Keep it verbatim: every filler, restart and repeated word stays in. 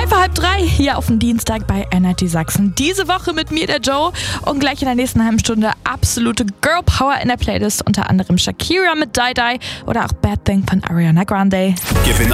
Drei vor halb drei hier auf dem Dienstag bei Energy Sachsen. Diese Woche mit mir, der Joe. Und gleich in der nächsten halben Stunde absolute Girl Power in der Playlist. Unter anderem Shakira mit Die Die oder auch Bad Thing von Ariana Grande. Gewinn